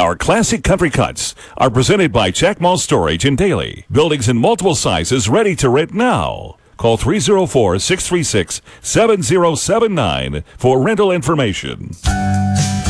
Our classic country cuts are presented by Jackmall Storage in Daly. Buildings in multiple sizes ready to rent now. Call 304-636-7079 for rental information.